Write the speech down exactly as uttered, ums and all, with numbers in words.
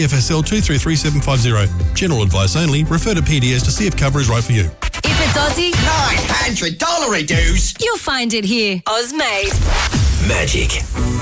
F S L two three three seven five zero. General advice only. Refer to P D S to see if cover is right for you. If it's Aussie, nine hundred dollars dues. You'll find it here. Ozmade. Magic.